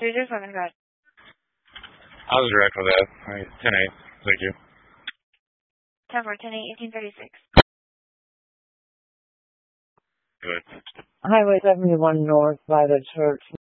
307, go ahead. I was direct for that. 10-8. Thank you. 10-4, 10-8, 1836. Good. Highway 71 north by the church.